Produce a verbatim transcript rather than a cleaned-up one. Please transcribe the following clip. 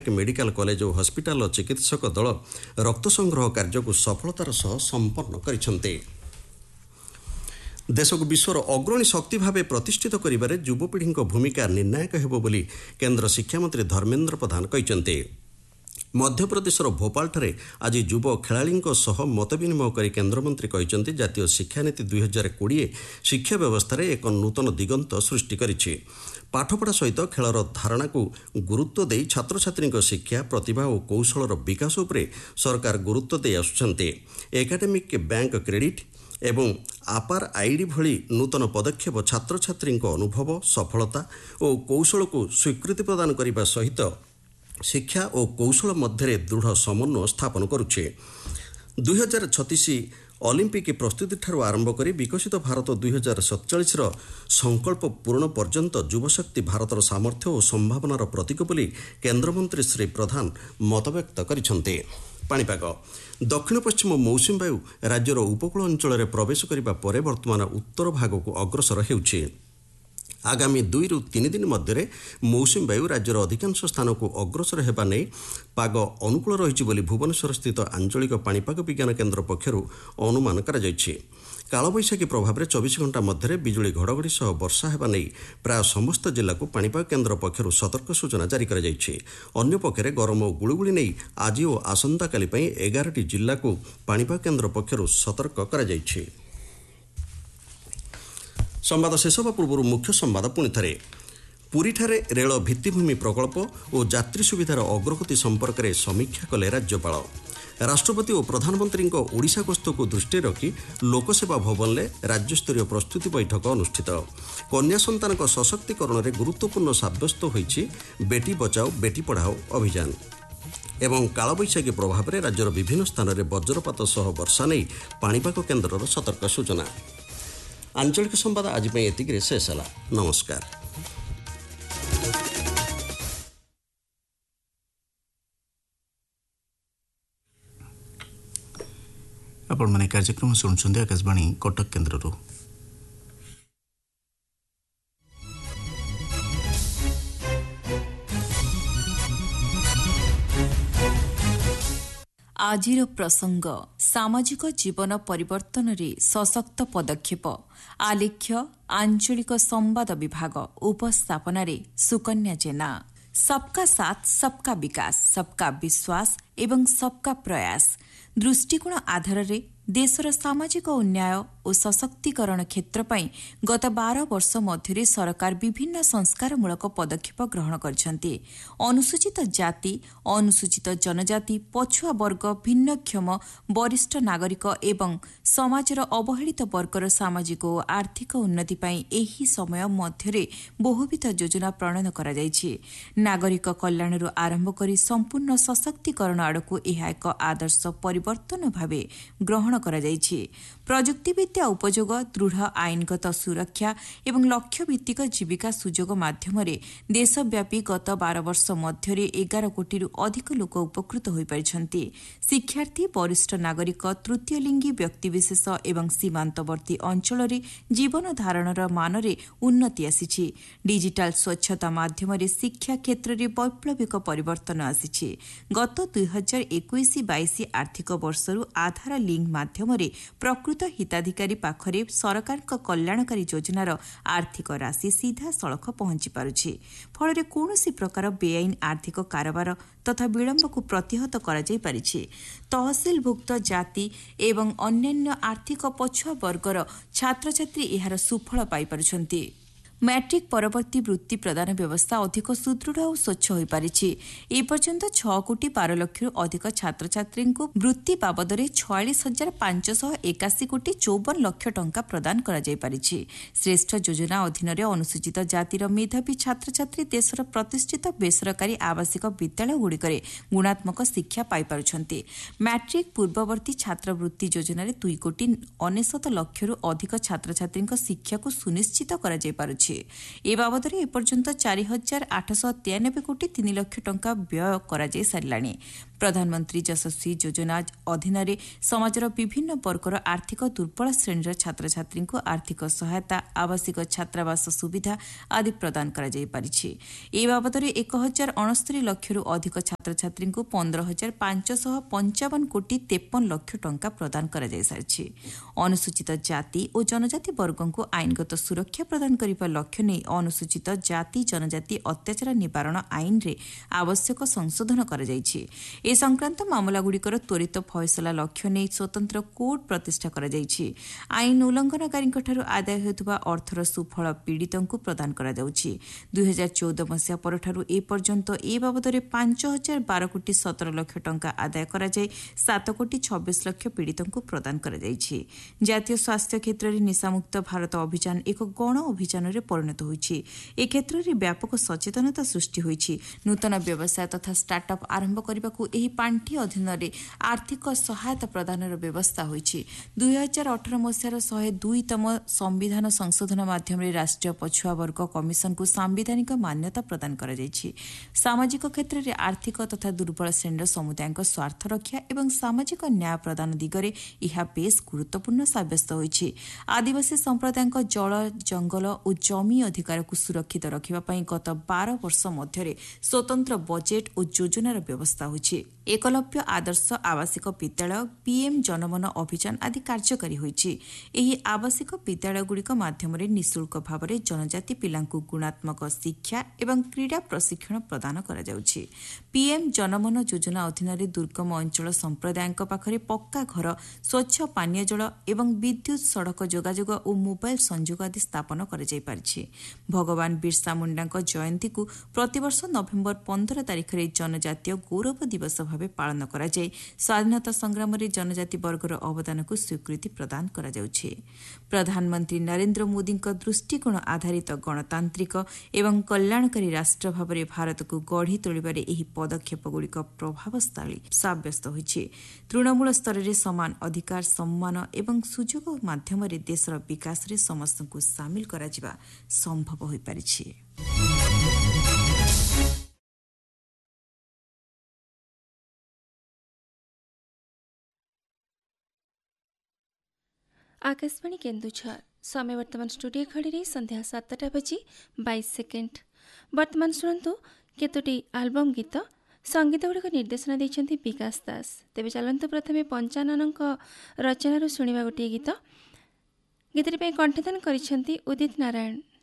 Medical college और hospital चिकित्सक दल रक्त संग्रह कार्य को सफलतार सह संपन्न करिसेंते। देश को विश्वर अग्रणी शक्ति भाव प्रतिष्ठित करिबारे युवपीढ़ी भूमिका निर्णायक हेबो बोली केन्द्र शिक्षामंत्री धर्मेन्द्र प्रधान कहिसेंते। मध्यप्रदेशर भोपालଠାରେ ଆଜି ଯୁବ ଖେଳାଳିଙ୍କ ସହ ମତ ବିନିମୟ କରି କେନ୍ଦ୍ରମନ୍ତ୍ରୀ କହିଛନ୍ତି ଜାତୀୟ ଶିକ୍ଷାନୀତି ଦୁଇ ହଜାର କୋଡ଼ିଏ ଶିକ୍ଷା ବ୍ୟବସ୍ଥାରେ ଏକ ନୂତନ ଦିଗନ୍ତ ସୃଷ୍ଟି କରିଛି। ପାଠପଢ଼ା ସହିତ ଖେଳର ଧାରଣାକୁ ଗୁରୁତ୍ୱ ଦେଇ ଛାତ୍ରଛାତ୍ରୀଙ୍କ ଶିକ୍ଷା ପ୍ରତିଭା ଓ କୌଶଳର ବିକାଶ ଉପରେ ସରକାର ଗୁରୁତ୍ୱ ଦେଇ ଆସୁଛନ୍ତି। ଏକାଡେମିକ୍ ବ୍ୟାଙ୍କ କ୍ରେଡିଟ୍ ଏବଂ ଆପାର ଆଇଡି ଭଳି ନୂତନ ପଦକ୍ଷେପ ଛାତ୍ରଛାତ୍ରୀଙ୍କ ଅନୁଭବ ସଫଳତା ଓ କୌଶଳକୁ ସ୍ୱୀକୃତି ପ୍ରଦାନ କରିବା ସହିତ ଶିକ୍ଷା ଓ କୌଶଳ ମଧ୍ୟରେ ଦୃଢ଼ ସମନ୍ୱୟ ସ୍ଥାପନ କରୁଛି। ଦୁଇ ହଜାର ଛତିଶ ଅଲିମ୍ପିକ୍ ପ୍ରସ୍ତୁତିଠାରୁ ଆରମ୍ଭ କରି ବିକଶିତ ଭାରତ ଦୁଇ ହଜାର ସତଚାଳିଶର ସଂକଳ୍ପ ପୂରଣ ପର୍ଯ୍ୟନ୍ତ ଯୁବଶକ୍ତି ଭାରତର ସାମର୍ଥ୍ୟ ଓ ସମ୍ଭାବନାର ପ୍ରତୀକ ବୋଲି କେନ୍ଦ୍ରମନ୍ତ୍ରୀ ଶ୍ରୀ ପ୍ରଧାନ ମତବ୍ୟକ୍ତ କରିଛନ୍ତି। ପାଣିପାଗ ଦକ୍ଷିଣ ପଶ୍ଚିମ ମୌସୁମୀ ବାୟୁ ରାଜ୍ୟର ଉପକୂଳ ଅଞ୍ଚଳରେ ପ୍ରବେଶ କରିବା ପରେ ବର୍ତ୍ତମାନ ଉତ୍ତର ଭାଗକୁ ଅଗ୍ରସର ହେଉଛି। ଆଗାମୀ ଦୁଇରୁ ତିନି ଦିନ ମଧ୍ୟରେ ମୌସୁମୀ ବାୟୁ ରାଜ୍ୟର ଅଧିକାଂଶ ସ୍ଥାନକୁ ଅଗ୍ରସର ହେବା ନେଇ ପାଗ ଅନୁକୂଳ ରହିଛି ବୋଲି ଭୁବନେଶ୍ୱରସ୍ଥିତ ଆଞ୍ଚଳିକ ପାଣିପାଗ ବିଜ୍ଞାନ କେନ୍ଦ୍ର ପକ୍ଷରୁ ଅନୁମାନ କରାଯାଇଛି। କାଳବୈଶାଖୀ ପ୍ରଭାବରେ ଚବିଶ ଘଣ୍ଟା ମଧ୍ୟରେ ବିଜୁଳି ଘଡ଼ଘଡ଼ି ସହ ବର୍ଷା ହେବା ନେଇ ପ୍ରାୟ ସମସ୍ତ ଜିଲ୍ଲାକୁ ପାଣିପାଗ କେନ୍ଦ୍ର ପକ୍ଷରୁ ସତର୍କ ସୂଚନା ଜାରି କରାଯାଇଛି। ଅନ୍ୟପକ୍ଷରେ ଗରମ ଓ ଗୁଳୁଗୁଳି ନେଇ ଆଜି ଓ ଆସନ୍ତାକାଲି ପାଇଁ ଏଗାରଟି ଜିଲ୍ଲାକୁ ପାଣିପାଗ କେନ୍ଦ୍ର ପକ୍ଷରୁ ସତର୍କ କରାଯାଇଛି। ସମ୍ବାଦ ଶେଷ ହେବା ପୂର୍ବରୁ ମୁଖ୍ୟ ସମ୍ବାଦ ପୁଣି ଥରେ। ପୁରୀଠାରେ ରେଳ ଭିତ୍ତିଭୂମି ପ୍ରକଳ୍ପ ଓ ଯାତ୍ରୀ ସୁବିଧାର ଅଗ୍ରଗତି ସମ୍ପର୍କରେ ସମୀକ୍ଷା କଲେ ରାଜ୍ୟପାଳ। ରାଷ୍ଟ୍ରପତି ଓ ପ୍ରଧାନମନ୍ତ୍ରୀଙ୍କ ଓଡ଼ିଶା ଗସ୍ତକୁ ଦୃଷ୍ଟିରେ ରଖି ଲୋକସେବା ଭବନରେ ରାଜ୍ୟସ୍ତରୀୟ ପ୍ରସ୍ତୁତି ବୈଠକ ଅନୁଷ୍ଠିତ। କନ୍ୟା ସନ୍ତାନଙ୍କ ସଶକ୍ତିକରଣରେ ଗୁରୁତ୍ୱପୂର୍ଣ୍ଣ ସାବ୍ୟସ୍ତ ହୋଇଛି ବେଟି ବଚାଓ ବେଟି ପଢ଼ାଓ ଅଭିଯାନ। ଏବଂ କାଳବୈଶାଖୀ ପ୍ରଭାବରେ ରାଜ୍ୟର ବିଭିନ୍ନ ସ୍ଥାନରେ ବଜ୍ରପାତ ସହ ବର୍ଷା ନେଇ ପାଣିପାଗ କେନ୍ଦ୍ରର ସତର୍କ ସୂଚନା। ଆଞ୍ଚଳିକ ସମ୍ବାଦ ଆଜି ପାଇଁ ଏତିକିରେ ଶେଷ ହେଲା। ନମସ୍କାର। ଆପଣମାନେ କାର୍ଯ୍ୟକ୍ରମ ଶୁଣୁଛନ୍ତି ଆକାଶବାଣୀ କଟକ କେନ୍ଦ୍ରରୁ। ଆଜିର ପ୍ରସଙ୍ଗ ସାମାଜିକ ଜୀବନ ପରିବର୍ତ୍ତନରେ ସଶକ୍ତ ପଦକ୍ଷେପ। ଆଲେଖ୍ୟ ଆଞ୍ଚଳିକ ସମ୍ବାଦ ବିଭାଗ ଉପସ୍ଥାପନାରେ ସୁକନ୍ୟା ଜେନା। ସବକା ସାଥ ସବକା ବିକାଶ ସବକା ବିଶ୍ୱାସ ଏବଂ ସବକା ପ୍ରୟାସ ଦୃଷ୍ଟିକୋଣ ଆଧାରରେ ଦେଶର ସାମାଜିକ ଉନ୍ନୟନ ଓ ସଶକ୍ତିକରଣ କ୍ଷେତ୍ର ପାଇଁ ଗତ ବାର ବର୍ଷ ମଧ୍ୟରେ ସରକାର ବିଭିନ୍ନ ସଂସ୍କାରମୂଳକ ପଦକ୍ଷେପ ଗ୍ରହଣ କରିଛନ୍ତି। ଅନୁସୂଚିତ ଜାତି ଅନୁସୂଚିତ ଜନଜାତି ପଛୁଆ ବର୍ଗ ଭିନ୍ନକ୍ଷମ ବରିଷ୍ଠ ନାଗରିକ ଏବଂ ସମାଜର ଅବହେଳିତ ବର୍ଗର ସାମାଜିକ ଓ ଆର୍ଥିକ ଉନ୍ନତି ପାଇଁ ଏହି ସମୟ ମଧ୍ୟରେ ବହୁବିଧ ଯୋଜନା ପ୍ରଣୟନ କରାଯାଇଛି। ନାଗରିକ କଲ୍ୟାଣରୁ ଆରମ୍ଭ କରି ସମ୍ପୂର୍ଣ୍ଣ ସଶକ୍ତିକରଣ ଆଡ଼କୁ ଏହା ଏକ ଆଦର୍ଶ ପରିବର୍ତ୍ତନ ଭାବେ ଗ୍ରହଣ କରାଯାଇଛି। ପ୍ରଯୁକ୍ତିବିଦ୍ୟା ଉପଯୋଗ ଦୃଢ଼ ଆଇନଗତ ସୁରକ୍ଷା ଏବଂ ଲକ୍ଷ୍ୟଭିତ୍ତିକ ଜୀବିକା ସୁଯୋଗ ମାଧ୍ୟମରେ ଦେଶବ୍ୟାପୀ ଗତ ବାର ବର୍ଷ ମଧ୍ୟରେ ଏଗାର କୋଟିରୁ ଅଧିକ ଲୋକ ଉପକୃତ ହୋଇପାରିଛନ୍ତି। ଶିକ୍ଷାର୍ଥୀ ବରିଷ୍ଠ ନାଗରିକ ତୃତୀୟ ଲିଙ୍ଗୀ ବ୍ୟକ୍ତିବିଶେଷ ଏବଂ ସୀମାନ୍ତବର୍ତ୍ତୀ ଅଞ୍ଚଳରେ ଜୀବନ ଧାରଣର ମାନରେ ଉନ୍ନତି ଆସିଛି। ଡିଜିଟାଲ ସ୍ୱଚ୍ଛତା ମାଧ୍ୟମରେ ଶିକ୍ଷା କ୍ଷେତ୍ରରେ ବୈପ୍ଳବିକ ପରିବର୍ତ୍ତନ ଆସିଛି। ଗତ ଦୁଇ ହଜାର ଏକୋଇଶ ବାଇଶ ଆର୍ଥିକ ବର୍ଷରୁ ଆଧାର ଲିଙ୍କ ମାଧ୍ୟମରେ ପ୍ରକୃତ ହିତାଧିକାରୀ ପାଖରେ ସରକାରଙ୍କ କଲ୍ୟାଣକାରୀ ଯୋଜନାର ଆର୍ଥିକ ରାଶି ସିଧାସଳଖ ପହଞ୍ଚି ପାରୁଛି। ଫଳରେ କୌଣସି ପ୍ରକାର ବେଆଇନ ଆର୍ଥିକ କାରବାର ତଥା ବିଳମ୍ବକୁ ପ୍ରତିହତ କରାଯାଇ ପାରିଛି। ତହସିଲଭୁକ୍ତ ଜାତି ଏବଂ ଅନ୍ୟାନ୍ୟ ଆର୍ଥିକ ପଛୁଆ ବର୍ଗର ଛାତ୍ରଛାତ୍ରୀ ଏହାର ସୁଫଳ ପାଇପାରୁଛନ୍ତି। ମ୍ୟାଟ୍ରିକ୍ ପରବର୍ତ୍ତୀ ବୃତ୍ତି ପ୍ରଦାନ ବ୍ୟବସ୍ଥା ଅଧିକ ସୁଦୃଢ଼ ଓ ସ୍ୱଚ୍ଛ ହୋଇପାରିଛି। ଏପର୍ଯ୍ୟନ୍ତ ଛଅ କୋଟି ବାର ଲକ୍ଷରୁ ଅଧିକ ଛାତ୍ରଛାତ୍ରୀଙ୍କୁ ବୃତ୍ତି ବାବଦରେ ଛୟାଳିଶ ହଜାର ପାଞ୍ଚଶହ ଏକାଶୀ କୋଟି ଚଉବନ ଲକ୍ଷ ଟଙ୍କା ପ୍ରଦାନ କରାଯାଇପାରିଛି। ଶ୍ରେଷ୍ଠ ଯୋଜନା ଅଧୀନରେ ଅନୁସୂଚିତ ଜାତିର ମେଧାବୀ ଛାତ୍ରଛାତ୍ରୀ ଦେଶର ପ୍ରତିଷ୍ଠିତ ବେସରକାରୀ ଆବାସିକ ବିଦ୍ୟାଳୟଗୁଡ଼ିକରେ ଗୁଣାତ୍ମକ ଶିକ୍ଷା ପାଇପାରୁଛନ୍ତି। ମ୍ୟାଟ୍ରିକ୍ ପୂର୍ବବର୍ତ୍ତୀ ଛାତ୍ରବୃତ୍ତି ଯୋଜନାରେ ଦୁଇ କୋଟି ଅନେଶତ ଲକ୍ଷରୁ ଅଧିକ ଛାତ୍ରଛାତ୍ରୀଙ୍କ ଶିକ୍ଷାକୁ ସୁନିଶ୍ଚିତ କରାଯାଇପାରୁଛି। କରାଯାଉଛି। ଏ ବାବଦରେ ଏପର୍ଯ୍ୟନ୍ତ ଚାରି ହଜାର ଆଠଶହ ତେୟାନବେ କୋଟି ତିନି ଲକ୍ଷ ଟଙ୍କା ବ୍ୟୟ କରାଯାଇ ସାରିଲାଣି। ପ୍ରଧାନମନ୍ତ୍ରୀ ଯଶସ୍ୱୀ ଯୋଜନା ଅଧୀନରେ ସମାଜର ବିଭିନ୍ନ ବର୍ଗର ଆର୍ଥିକ ଦୁର୍ବଳ ଶ୍ରେଣୀର ଛାତ୍ରଛାତ୍ରୀଙ୍କୁ ଆର୍ଥିକ ସହାୟତା, ଆବାସିକ ଛାତ୍ରାବାସ ସୁବିଧା ଆଦି ପ୍ରଦାନ କରାଯାଇପାରିଛି। ଏ ବାବଦରେ ଏକ ହଜାର ଅଣସ୍ତରୀ ଲକ୍ଷରୁ ଅଧିକ ଛାତ୍ରଛାତ୍ରୀଙ୍କୁ ପନ୍ଦର ହଜାର ପାଞ୍ଚଶହ ପଞ୍ଚାବନ କୋଟି ତେପନ ଲକ୍ଷ ଟଙ୍କା ପ୍ରଦାନ କରାଯାଇସାରିଛି। ଅନୁସୂଚିତ ଜାତି ଓ ଜନଜାତି ବର୍ଗଙ୍କୁ ଆଇନଗତ ସୁରକ୍ଷା ପ୍ରଦାନ କରିବା ଲକ୍ଷ୍ୟ ନେଇ ଅନୁସୂଚିତ ଜାତି ଜନଜାତି ଅତ୍ୟାଚାର ନିବାରଣ ଆଇନରେ ଆବଶ୍ୟକ ସଂଶୋଧନ କରାଯାଇଛି। ଏ ସଂକ୍ରାନ୍ତ ମାମଲାଗୁଡ଼ିକର ତ୍ୱରିତ ଫଇସଲା ଲକ୍ଷ୍ୟ ନେଇ ସ୍ୱତନ୍ତ୍ର କୋର୍ଟ ପ୍ରତିଷ୍ଠା କରାଯାଇଛି। ଆଇନ ଉଲ୍ଲଂଘନକାରୀଙ୍କଠାରୁ ଆଦାୟ ହେଉଥିବା ଅର୍ଥର ସୁଫଳ ପୀଡ଼ିତଙ୍କୁ ପ୍ରଦାନ କରାଯାଉଛି। ଦୁଇ ହଜାର ଚଉଦ ମସିହା ପରଠାରୁ ଏ ପର୍ଯ୍ୟନ୍ତ ଏ ବାବଦରେ ପାଞ୍ଚ ହଜାର ବାର କୋଟି ସତର ଲକ୍ଷ ଟଙ୍କା ଆଦାୟ କରାଯାଇ ସାତ କୋଟି ଛବିଶ ଲକ୍ଷ ପୀଡ଼ିତଙ୍କୁ ପ୍ରଦାନ କରାଯାଇଛି। ଜାତୀୟ ସ୍ୱାସ୍ଥ୍ୟ କ୍ଷେତ୍ରରେ ନିଶାମୁକ୍ତ ଭାରତ ଅଭିଯାନ ଏକ ଗଣ ଅଭିଯାନରେ ପରିଣତ ହୋଇଛି। ଏ କ୍ଷେତ୍ରରେ ବ୍ୟାପକ ସଚେତନତା ସୃଷ୍ଟି ହୋଇଛି। ନୂତନ ବ୍ୟବସାୟ ତଥା ଷ୍ଟାର୍ଟଅପ୍ ଆରମ୍ଭ କରିବାକୁ ଏହି ପାଣ୍ଠି ଅଧୀନରେ ଆର୍ଥିକ ସହାୟତା ପ୍ରଦାନର ବ୍ୟବସ୍ଥା ହୋଇଛି। ଦୁଇ ହଜାର ଅଠର ମସିହାର ଶହେ ଦୁଇତମ ସମ୍ବିଧାନ ସଂଶୋଧନ ମାଧ୍ୟମରେ ରାଷ୍ଟ୍ରୀୟ ପଛୁଆ ବର୍ଗ କମିଶନକୁ ସାମ୍ବିଧାନିକ ମାନ୍ୟତା ପ୍ରଦାନ କରାଯାଇଛି। ସାମାଜିକ କ୍ଷେତ୍ରରେ ଆର୍ଥିକ ତଥା ଦୁର୍ବଳ ଶ୍ରେଣୀର ସମୁଦାୟଙ୍କ ସ୍ୱାର୍ଥ ରକ୍ଷା ଏବଂ ସାମାଜିକ ନ୍ୟାୟ ପ୍ରଦାନ ଦିଗରେ ଏହା ବେଶ୍ ଗୁରୁତ୍ୱପୂର୍ଣ୍ଣ ସାବ୍ୟସ୍ତ ହୋଇଛି। ଆଦିବାସୀ ସମ୍ପ୍ରଦାୟଙ୍କ ଜଳ, ଜଙ୍ଗଲ ଓ ଜମି ଅଧିକାରକୁ ସୁରକ୍ଷିତ ରଖିବା ପାଇଁ ଗତ ବାର ବର୍ଷ ମଧ୍ୟରେ ସ୍ୱତନ୍ତ୍ର ବଜେଟ୍ ଓ ଯୋଜନାର ବ୍ୟବସ୍ଥା ହୋଇଛି। ଏକଲବ୍ୟ ଆଦର୍ଶ ଆବାସିକ ବିଦ୍ୟାଳୟ, ପିଏମ୍ ଜନମନ ଅଭିଯାନ ଆଦି କାର୍ଯ୍ୟକାରୀ ହୋଇଛି। ଏହି ଆବାସିକ ବିଦ୍ୟାଳୟଗୁଡ଼ିକ ମାଧ୍ୟମରେ ନିଃଶୁଳ୍କ ଭାବରେ ଜନଜାତି ପିଲାଙ୍କୁ ଗୁଣାତ୍ମକ ଶିକ୍ଷା ଏବଂ କ୍ରୀଡ଼ା ପ୍ରଶିକ୍ଷଣ ପ୍ରଦାନ କରାଯାଉଛି। ପିଏମ୍ ଜନମନ ଯୋଜନା ଅଧୀନରେ ଦୁର୍ଗମ ଅଞ୍ଚଳ ସମ୍ପ୍ରଦାୟଙ୍କ ପାଖରେ ପକ୍କା ଘର, ସ୍ୱଚ୍ଛ ପାନୀୟ ଜଳ ଏବଂ ବିଦ୍ୟୁତ୍, ସଡ଼କ ଯୋଗାଯୋଗ ଓ ମୋବାଇଲ୍ ସଂଯୋଗ ଆଦି ସ୍ଥାପନ କରାଯାଇପାରିଛି। ଭଗବାନ ବିର୍ସା ମୁଣ୍ଡାଙ୍କ ଜୟନ୍ତୀକୁ ପ୍ରତିବର୍ଷ ନଭେମ୍ବର ପନ୍ଦର ତାରିଖରେ ଜନଜାତୀୟ ଗୌରବ ଦିବସ ଭାବେ ପାଳନ କରାଯାଇ ସ୍ୱାଧୀନତା ସଂଗ୍ରାମରେ ଜନଜାତି ବର୍ଗର ଅବଦାନକୁ ସ୍ୱୀକୃତି ପ୍ରଦାନ କରାଯାଉଛି। ପ୍ରଧାନମନ୍ତ୍ରୀ ନରେନ୍ଦ୍ର ମୋଦିଙ୍କ ଦୃଷ୍ଟିକୋଣ ଆଧାରିତ ଗଣତାନ୍ତ୍ରିକ ଏବଂ କଲ୍ୟାଣକାରୀ ରାଷ୍ଟ୍ର ଭାବରେ ଭାରତକୁ ଗଢ଼ି ତୋଳିବାରେ ଏହି ପଦକ୍ଷେପଗୁଡ଼ିକ ପ୍ରଭାବଶାଳୀ ସାବ୍ୟସ୍ତ ହୋଇଛି। ତୃଣମୂଳ ସ୍ତରରେ ସମାନ ଅଧିକାର, ସମ୍ମାନ ଏବଂ ସୁଯୋଗ ମାଧ୍ୟମରେ ଦେଶର ବିକାଶରେ ସମସ୍ତଙ୍କୁ ସାମିଲ କରାଯିବା ସମ୍ଭବ ହୋଇପାରିଛି। आकाशवाणी केन्दुझर समय वर्तमान स्टूडियो घड़ी संध्या सातटा बजी बाईस सेकेंड। वर्तमान शुणु केतोटी आलबम गीत संगीत गुड़िक निर्देशना देते विकास दास। तेज चलतु प्रथमे पंचानन रचना शुणा गोटे गीत। गीत कंठदान कर उदित नारायण।